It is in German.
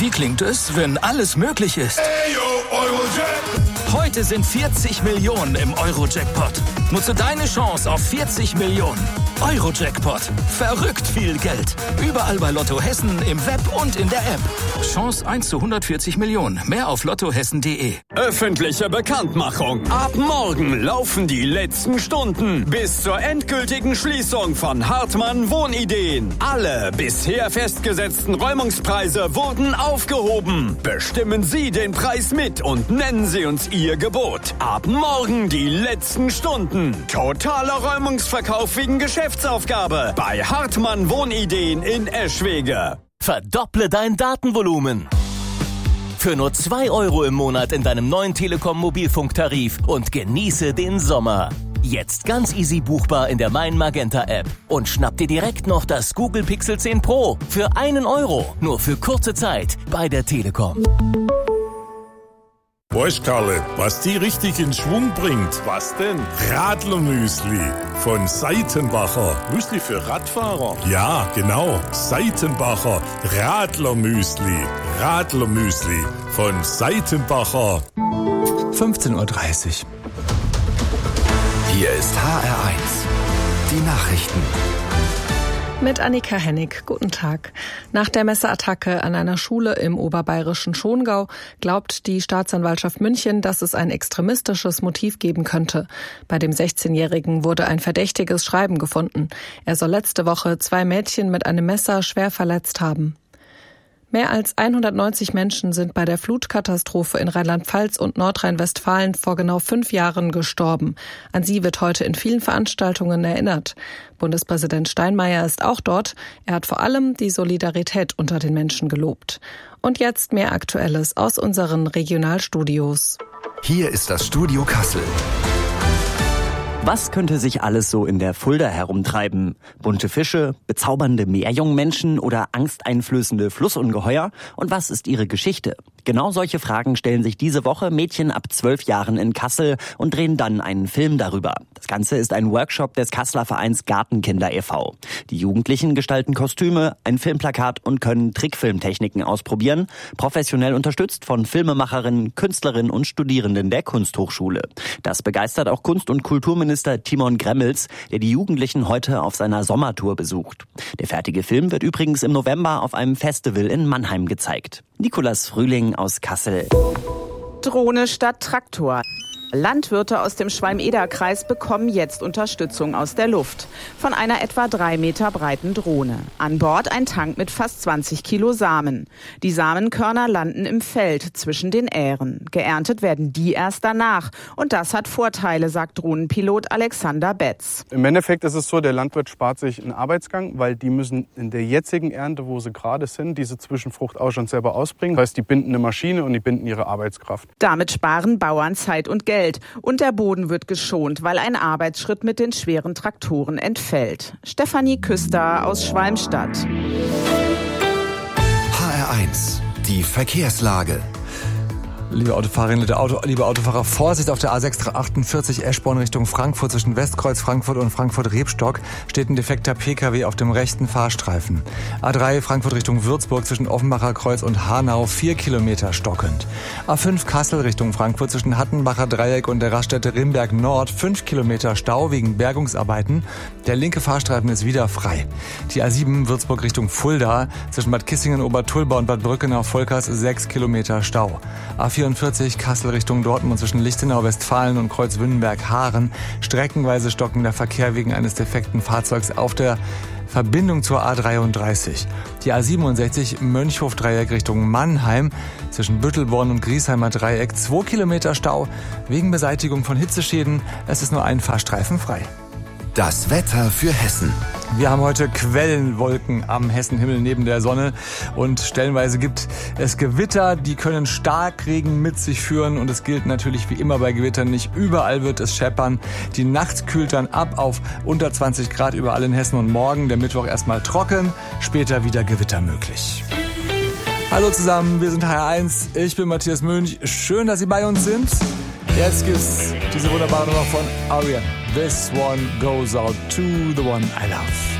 Wie klingt es, wenn alles möglich ist? Heute sind 40 Millionen im Euro-Jackpot. Nutze deine Chance auf 40 Millionen. Euro-Jackpot. Verrückt viel Geld. Überall bei Lotto Hessen, im Web und in der App. Chance 1 zu 140 Millionen. Mehr auf lottohessen.de. Öffentliche Bekanntmachung. Ab morgen laufen die letzten Stunden bis zur endgültigen Schließung von Hartmann Wohnideen. Alle bisher festgesetzten Räumungspreise wurden aufgehoben. Bestimmen Sie den Preis mit und nennen Sie uns Ihr Gebot. Ab morgen die letzten Stunden. Totaler Räumungsverkauf wegen Geschäftsaufgabe bei Hartmann Wohnideen in Eschwege. Verdopple dein Datenvolumen. Für nur 2 € im Monat in deinem neuen Telekom-Mobilfunktarif und genieße den Sommer. Jetzt ganz easy buchbar in der Mein Magenta App. Und schnapp dir direkt noch das Google Pixel 10 Pro für 1 €. Nur für kurze Zeit bei der Telekom. Weißt Karle, was die richtig in Schwung bringt? Was denn? Radlermüsli von Seitenbacher. Müsli für Radfahrer? Ja, genau. Seitenbacher Radlermüsli. Radlermüsli von Seitenbacher. 15:30 Uhr. Hier ist HR1. Die Nachrichten. Mit Annika Hennig. Guten Tag. Nach der Messerattacke an einer Schule im oberbayerischen Schongau glaubt die Staatsanwaltschaft München, dass es ein extremistisches Motiv geben könnte. Bei dem 16-Jährigen wurde ein verdächtiges Schreiben gefunden. Er soll letzte Woche 2 Mädchen mit einem Messer schwer verletzt haben. Mehr als 190 Menschen sind bei der Flutkatastrophe in Rheinland-Pfalz und Nordrhein-Westfalen vor genau 5 Jahren gestorben. An sie wird heute in vielen Veranstaltungen erinnert. Bundespräsident Steinmeier ist auch dort. Er hat vor allem die Solidarität unter den Menschen gelobt. Und jetzt mehr Aktuelles aus unseren Regionalstudios. Hier ist das Studio Kassel. Was könnte sich alles so in der Fulda herumtreiben? Bunte Fische, bezaubernde Meerjungmenschen oder angsteinflößende Flussungeheuer? Und was ist ihre Geschichte? Genau solche Fragen stellen sich diese Woche Mädchen ab 12 Jahren in Kassel und drehen dann einen Film darüber. Das Ganze ist ein Workshop des Kasseler Vereins Gartenkinder e.V. Die Jugendlichen gestalten Kostüme, ein Filmplakat und können Trickfilmtechniken ausprobieren, professionell unterstützt von Filmemacherinnen, Künstlerinnen und Studierenden der Kunsthochschule. Das begeistert auch Kunst- und Kulturminister Timon Gremmels, der die Jugendlichen heute auf seiner Sommertour besucht. Der fertige Film wird übrigens im November auf einem Festival in Mannheim gezeigt. Nicolas Frühling aus Kassel. Drohne statt Traktor. Landwirte aus dem Schwalm-Eder-Kreis bekommen jetzt Unterstützung aus der Luft. Von einer etwa 3 Meter breiten Drohne. An Bord ein Tank mit fast 20 Kilo Samen. Die Samenkörner landen im Feld zwischen den Ähren. Geerntet werden die erst danach. Und das hat Vorteile, sagt Drohnenpilot Alexander Betz. Im Endeffekt ist es so, der Landwirt spart sich einen Arbeitsgang, weil die müssen in der jetzigen Ernte, wo sie gerade sind, diese Zwischenfrucht auch schon selber ausbringen. Das heißt, die binden eine Maschine und die binden ihre Arbeitskraft. Damit sparen Bauern Zeit und Geld. Und der Boden wird geschont, weil ein Arbeitsschritt mit den schweren Traktoren entfällt. Stefanie Küster aus Schwalmstadt. HR1, die Verkehrslage. Liebe Autofahrerinnen, liebe Autofahrer, Vorsicht auf der A648 Eschborn Richtung Frankfurt. Zwischen Westkreuz Frankfurt und Frankfurt-Rebstock steht ein defekter PKW auf dem rechten Fahrstreifen. A3 Frankfurt Richtung Würzburg zwischen Offenbacher Kreuz und Hanau 4 Kilometer stockend. A5 Kassel Richtung Frankfurt zwischen Hattenbacher Dreieck und der Raststätte Rimberg Nord 5 Kilometer Stau wegen Bergungsarbeiten. Der linke Fahrstreifen ist wieder frei. Die A7 Würzburg Richtung Fulda zwischen Bad Kissingen, Obertulba und Bad Brückenau-Volkers 6 Kilometer Stau. A44 Kassel Richtung Dortmund zwischen Lichtenau, Westfalen und Kreuzwünnenberg-Haaren. Streckenweise stockender Verkehr wegen eines defekten Fahrzeugs auf der Verbindung zur A33. Die A67 Mönchhof-Dreieck Richtung Mannheim zwischen Büttelborn und Griesheimer Dreieck 2 Kilometer Stau wegen Beseitigung von Hitzeschäden. Es ist nur ein Fahrstreifen frei. Das Wetter für Hessen. Wir haben heute Quellenwolken am Hessenhimmel neben der Sonne und stellenweise gibt es Gewitter, die können Starkregen mit sich führen und es gilt natürlich wie immer bei Gewittern, nicht überall wird es scheppern. Die Nacht kühlt dann ab auf unter 20 Grad überall in Hessen und morgen, der Mittwoch erstmal trocken, später wieder Gewitter möglich. Hallo zusammen, wir sind HR1, ich bin Matthias Mönch, schön, dass Sie bei uns sind. Jetzt gibt's diese wunderbare Nummer von Arian. This one goes out to the one I love.